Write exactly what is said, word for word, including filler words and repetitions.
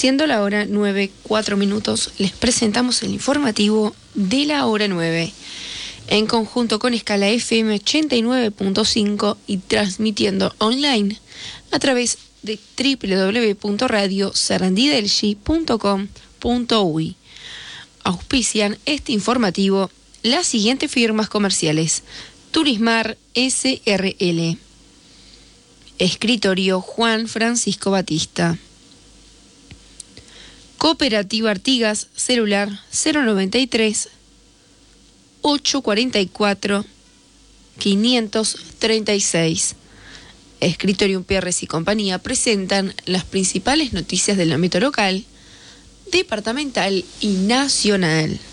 Siendo la hora nueve, cuatro minutos, les presentamos el informativo de la hora nueve. En conjunto con Escala F M ochenta y nueve punto cinco y transmitiendo online a través de doble u doble u doble u punto radio sarandidelgi punto com punto uy. Auspician este informativo las siguientes firmas comerciales: Turismar S R L, Escritorio Juan Francisco Batista, Cooperativa Artigas, celular cero noventa y tres, ochocientos cuarenta y cuatro, quinientos treinta y seis. Escritorio Pierres y compañía presentan las principales noticias del ámbito local, departamental y nacional.